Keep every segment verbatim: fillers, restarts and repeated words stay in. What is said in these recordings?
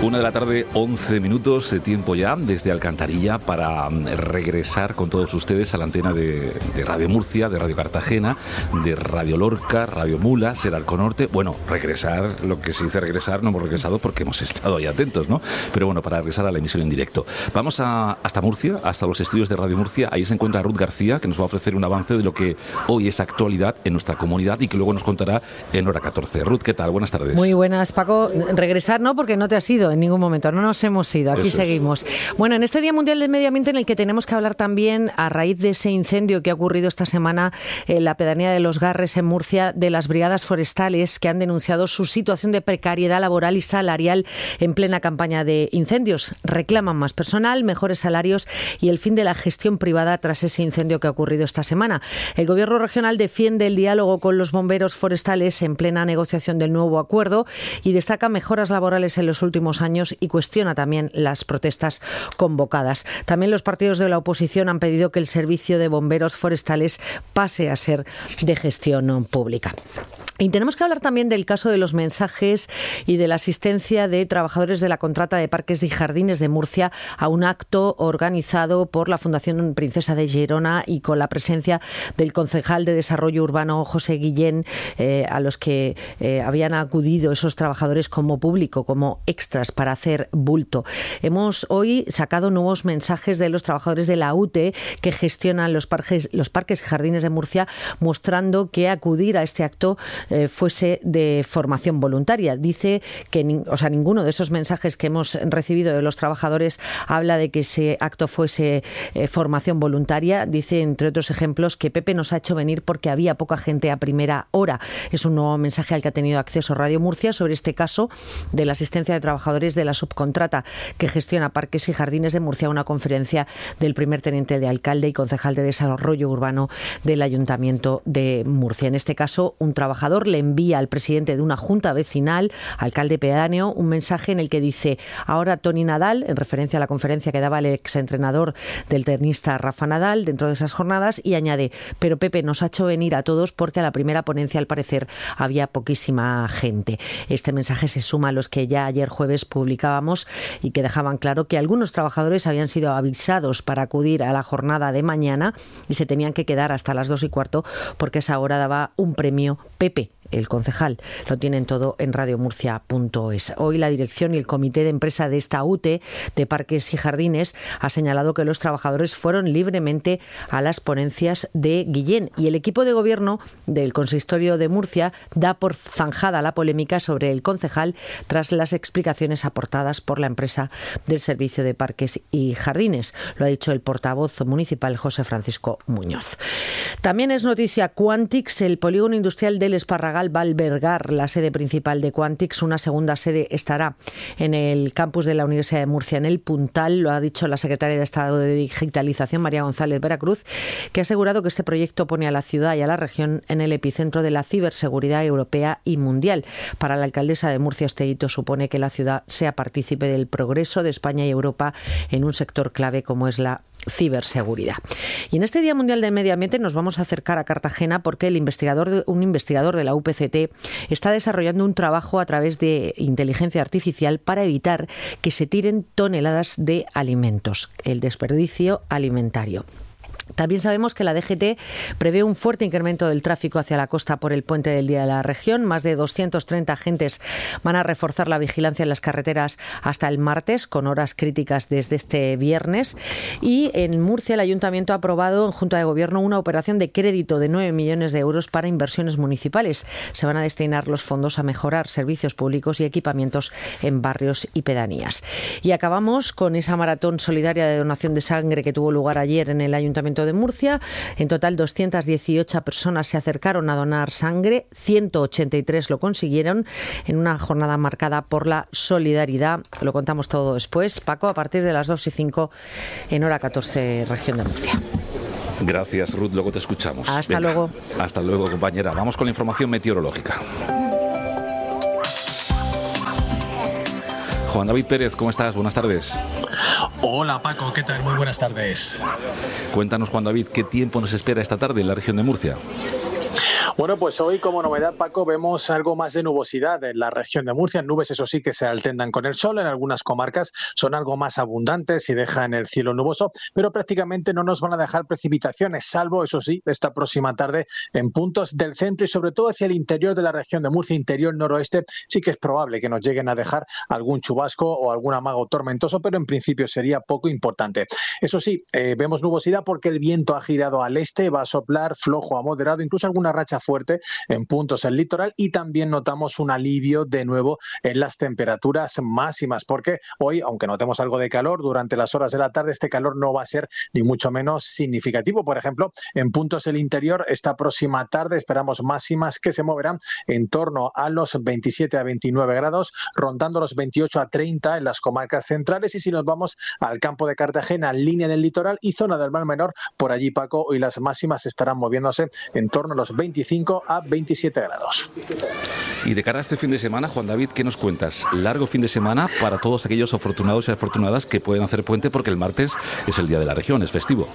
Una de la tarde, once minutos de tiempo ya desde Alcantarilla para regresar con todos ustedes a la antena de, de Radio Murcia, de Radio Cartagena, de Radio Lorca, Radio Mula, Ser Alconorte. Bueno, regresar, lo que se dice regresar, no hemos regresado porque hemos estado ahí atentos, ¿no? Pero bueno, para regresar a la emisión en directo. Vamos a, hasta Murcia, hasta los estudios de Radio Murcia. Ahí se encuentra Ruth García, que nos va a ofrecer un avance de lo que hoy es actualidad en nuestra comunidad y que luego nos contará en hora catorce. Ruth, ¿qué tal? Buenas tardes. Muy buenas, Paco. Regresar no, porque no te has ido en ningún momento, no nos hemos ido, aquí Eso seguimos. Es. Bueno, en este Día Mundial del Medio Ambiente en el que tenemos que hablar también, a raíz de ese incendio que ha ocurrido esta semana en la pedanía de Los Garres, en Murcia, de las brigadas forestales que han denunciado su situación de precariedad laboral y salarial en plena campaña de incendios. Reclaman más personal, mejores salarios y el fin de la gestión privada tras ese incendio que ha ocurrido esta semana. El Gobierno regional defiende el diálogo con los bomberos forestales en plena negociación del nuevo acuerdo y destaca mejoras laborales en los últimos años y cuestiona también las protestas convocadas. También los partidos de la oposición han pedido que el servicio de bomberos forestales pase a ser de gestión pública. Y tenemos que hablar también del caso de los mensajes y de la asistencia de trabajadores de la contrata de Parques y Jardines de Murcia a un acto organizado por la Fundación Princesa de Gerona y con la presencia del concejal de Desarrollo Urbano, José Guillén, eh, a los que eh, habían acudido esos trabajadores como público, como extras para hacer bulto. Hemos hoy sacado nuevos mensajes de los trabajadores de la U T E que gestionan los parques, los parques y jardines de Murcia, mostrando que acudir a este acto Eh, fuese de formación voluntaria. Dice que o sea, ninguno de esos mensajes que hemos recibido de los trabajadores habla de que ese acto fuese eh, formación voluntaria. Dice, entre otros ejemplos, que Pepe nos ha hecho venir porque había poca gente a primera hora. Es un nuevo mensaje al que ha tenido acceso Radio Murcia sobre este caso de la asistencia de trabajadores de la subcontrata que gestiona Parques y Jardines de Murcia, una conferencia del primer teniente de alcalde y concejal de Desarrollo Urbano del Ayuntamiento de Murcia. En este caso, un trabajador le envía al presidente de una junta vecinal, alcalde pedáneo, un mensaje en el que dice: ahora Toni Nadal, en referencia a la conferencia que daba el exentrenador del tenista Rafa Nadal dentro de esas jornadas, y añade: pero Pepe nos ha hecho venir a todos porque a la primera ponencia al parecer había poquísima gente. Este mensaje se suma a los que ya ayer jueves publicábamos y que dejaban claro que algunos trabajadores habían sido avisados para acudir a la jornada de mañana y se tenían que quedar hasta las dos y cuarto porque esa hora daba un premio Pepe, el concejal. Lo tienen todo en radiomurcia punto es. Hoy la dirección y el comité de empresa de esta U T E de Parques y Jardines ha señalado que los trabajadores fueron libremente a las ponencias de Guillén y el equipo de gobierno del consistorio de Murcia da por zanjada la polémica sobre el concejal tras las explicaciones aportadas por la empresa del servicio de Parques y Jardines. Lo ha dicho el portavoz municipal José Francisco Muñoz. También es noticia Quantix, el polígono industrial del Esparragal va a albergar la sede principal de Quantix. Una segunda sede estará en el campus de la Universidad de Murcia, en el Puntal. Lo ha dicho la secretaria de Estado de Digitalización, María González Veracruz, que ha asegurado que este proyecto pone a la ciudad y a la región en el epicentro de la ciberseguridad europea y mundial. Para la alcaldesa de Murcia, este hito supone que la ciudad sea partícipe del progreso de España y Europa en un sector clave como es la ciberseguridad. Y en este Día Mundial del Medio Ambiente nos vamos a acercar a Cartagena porque el investigador de, un investigador de la U P C T está desarrollando un trabajo a través de inteligencia artificial para evitar que se tiren toneladas de alimentos, el desperdicio alimentario. También sabemos que la D G T prevé un fuerte incremento del tráfico hacia la costa por el puente del Día de la Región. Más de doscientos treinta agentes van a reforzar la vigilancia en las carreteras hasta el martes, con horas críticas desde este viernes. Y en Murcia el Ayuntamiento ha aprobado en Junta de Gobierno una operación de crédito de nueve millones de euros para inversiones municipales. Se van a destinar los fondos a mejorar servicios públicos y equipamientos en barrios y pedanías. Y acabamos con esa maratón solidaria de donación de sangre que tuvo lugar ayer en el Ayuntamiento de Murcia. En total, doscientas dieciocho personas se acercaron a donar sangre, ciento ochenta y tres lo consiguieron en una jornada marcada por la solidaridad. Lo contamos todo después, Paco, a partir de las dos y cinco en hora catorce, región de Murcia. Gracias, Ruth. Luego te escuchamos. Hasta Venga. luego. Hasta luego, compañera. Vamos con la información meteorológica. Juan David Pérez, ¿cómo estás? Buenas tardes. Hola Paco, ¿qué tal? Muy buenas tardes. Cuéntanos, Juan David, ¿qué tiempo nos espera esta tarde en la región de Murcia? Bueno, pues hoy como novedad, Paco, vemos algo más de nubosidad en la región de Murcia. Nubes, eso sí, que se alternan con el sol. En algunas comarcas son algo más abundantes y dejan el cielo nuboso, pero prácticamente no nos van a dejar precipitaciones, salvo, eso sí, esta próxima tarde en puntos del centro y sobre todo hacia el interior de la región de Murcia, interior noroeste. Sí que es probable que nos lleguen a dejar algún chubasco o algún amago tormentoso, pero en principio sería poco importante. Eso sí, eh, vemos nubosidad porque el viento ha girado al este, va a soplar flojo a moderado, incluso alguna racha fuerte en puntos del litoral, y también notamos un alivio de nuevo en las temperaturas máximas, porque hoy, aunque notemos algo de calor durante las horas de la tarde, este calor no va a ser ni mucho menos significativo. Por ejemplo, en puntos del interior, esta próxima tarde esperamos máximas que se moverán en torno a los veintisiete a veintinueve grados, rondando los veintiocho a treinta en las comarcas centrales, y si nos vamos al campo de Cartagena, línea del litoral y zona del Mar Menor, por allí, Paco, hoy las máximas estarán moviéndose en torno a los veinticinco a veintisiete grados. Y de cara a este fin de semana, Juan David, ¿qué nos cuentas? Largo fin de semana para todos aquellos afortunados y afortunadas que pueden hacer puente, porque el martes es el Día de la Región, es festivo.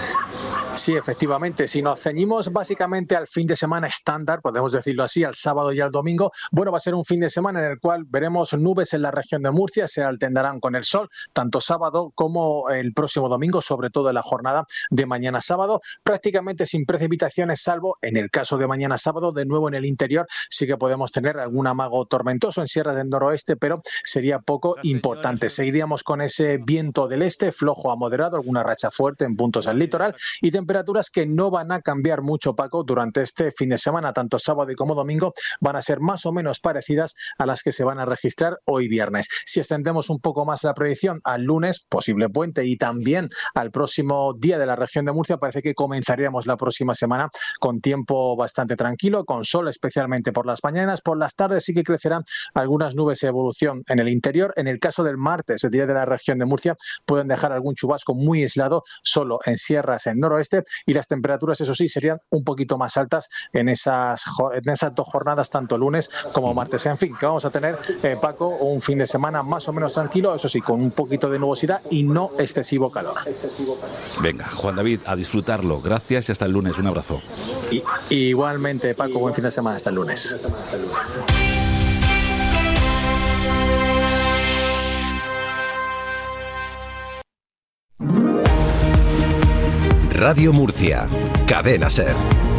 Sí, efectivamente. Si nos ceñimos básicamente al fin de semana estándar, podemos decirlo así, al sábado y al domingo, bueno, va a ser un fin de semana en el cual veremos nubes en la región de Murcia, se alternarán con el sol, tanto sábado como el próximo domingo, sobre todo en la jornada de mañana sábado, prácticamente sin precipitaciones, salvo en el caso de mañana sábado, de nuevo en el interior, sí que podemos tener algún amago tormentoso en sierras del noroeste, pero sería poco importante. Seguiríamos con ese viento del este, flojo a moderado, alguna racha fuerte en puntos del litoral, y temperaturas que no van a cambiar mucho, Paco, durante este fin de semana, tanto sábado y como domingo, van a ser más o menos parecidas a las que se van a registrar hoy viernes. Si extendemos un poco más la predicción al lunes, posible puente, y también al próximo día de la región de Murcia, parece que comenzaríamos la próxima semana con tiempo bastante tranquilo, con sol especialmente por las mañanas. Por las tardes sí que crecerán algunas nubes de evolución en el interior. En el caso del martes, el día de la región de Murcia, pueden dejar algún chubasco muy aislado solo en sierras en noroeste, y las temperaturas, eso sí, serían un poquito más altas en esas, en esas dos jornadas, tanto lunes como martes. En fin, que vamos a tener, eh, Paco, un fin de semana más o menos tranquilo, eso sí, con un poquito de nubosidad y no excesivo calor. Venga, Juan David, a disfrutarlo. Gracias y hasta el lunes. Un abrazo. Y, igualmente, Paco, buen fin de semana. Hasta el lunes. Radio Murcia, Cadena SER.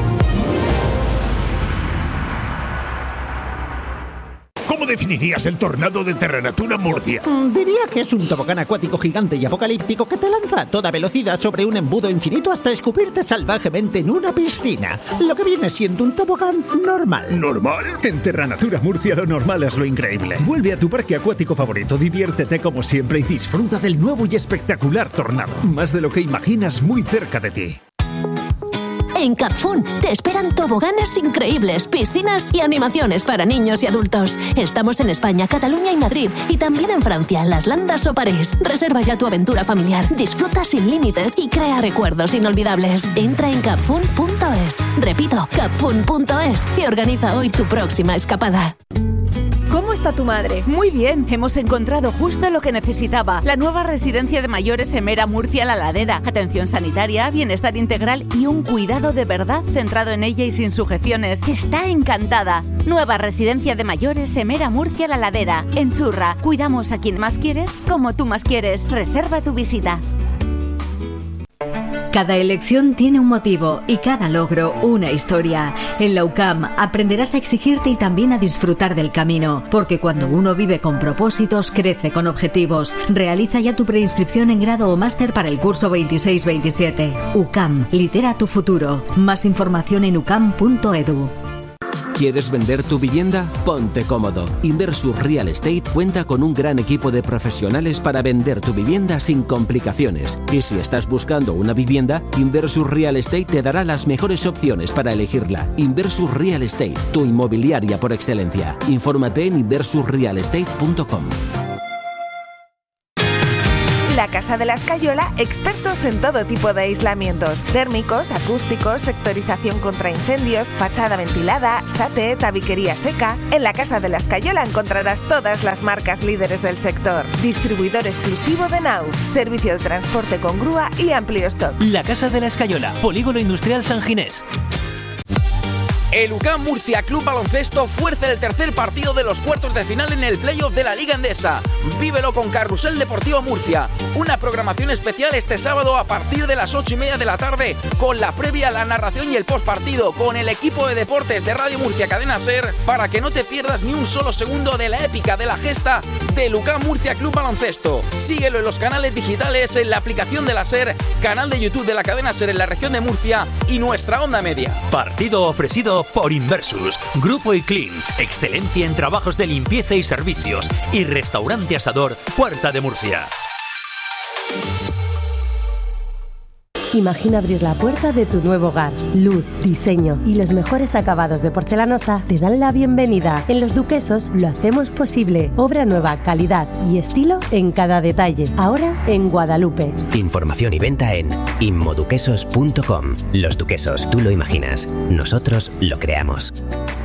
¿Cómo definirías el tornado de Terranatura Murcia? Mm, diría que es un tobogán acuático gigante y apocalíptico que te lanza a toda velocidad sobre un embudo infinito hasta escupirte salvajemente en una piscina. Lo que viene siendo un tobogán normal. ¿Normal? En Terranatura Murcia lo normal es lo increíble. Vuelve a tu parque acuático favorito, diviértete como siempre y disfruta del nuevo y espectacular tornado. Más de lo que imaginas, muy cerca de ti. En Capfun te esperan toboganes increíbles, piscinas y animaciones para niños y adultos. Estamos en España, Cataluña y Madrid, y también en Francia, Las Landas o París. Reserva ya tu aventura familiar, disfruta sin límites y crea recuerdos inolvidables. Entra en capfun punto es. Repito, capfun punto es y organiza hoy tu próxima escapada. ¿Cómo está tu madre? Muy bien, hemos encontrado justo lo que necesitaba. La nueva residencia de mayores Emera Murcia La Ladera. Atención sanitaria, bienestar integral y un cuidado de verdad centrado en ella y sin sujeciones. Está encantada. Nueva residencia de mayores Emera Murcia La Ladera. En Churra, cuidamos a quien más quieres como tú más quieres. Reserva tu visita. Cada elección tiene un motivo y cada logro una historia. En la U C A M aprenderás a exigirte y también a disfrutar del camino, porque cuando uno vive con propósitos, crece con objetivos. Realiza ya tu preinscripción en grado o máster para el curso veintiséis veintisiete. U C A M, lidera tu futuro. Más información en u c a m punto e d u. ¿Quieres vender tu vivienda? Ponte cómodo. Inversus Real Estate cuenta con un gran equipo de profesionales para vender tu vivienda sin complicaciones. Y si estás buscando una vivienda, Inversus Real Estate te dará las mejores opciones para elegirla. Inversus Real Estate, tu inmobiliaria por excelencia. Infórmate en inversus real estate punto com. La Casa de la Escayola, expertos en todo tipo de aislamientos, térmicos, acústicos, sectorización contra incendios, fachada ventilada, S A T E, tabiquería seca. En la Casa de la Escayola encontrarás todas las marcas líderes del sector. Distribuidor exclusivo de Naus, servicio de transporte con grúa y amplio stock. La Casa de la Escayola, Polígono Industrial San Ginés. El U C A M Murcia Club Baloncesto fuerza el tercer partido de los cuartos de final en el playoff de la Liga Endesa. Vívelo con Carrusel Deportivo Murcia. Una programación especial este sábado a partir de las ocho y media de la tarde, con la previa, la narración y el postpartido, con el equipo de deportes de Radio Murcia Cadena SER, para que no te pierdas ni un solo segundo de la épica, de la gesta del U C A M Murcia Club Baloncesto. Síguelo en los canales digitales, en la aplicación de la SER, canal de YouTube de la Cadena SER en la región de Murcia y nuestra onda media. Partido ofrecido por Inversus, Grupo iClean, excelencia en trabajos de limpieza y servicios, y Restaurante Asador Puerta de Murcia. Imagina abrir la puerta de tu nuevo hogar. Luz, diseño y los mejores acabados de porcelanosa te dan la bienvenida. En Los Duquesos lo hacemos posible. Obra nueva, calidad y estilo en cada detalle. Ahora en Guadalupe. Información y venta en inmoduquesos punto com. Los Duquesos, tú lo imaginas, nosotros lo creamos.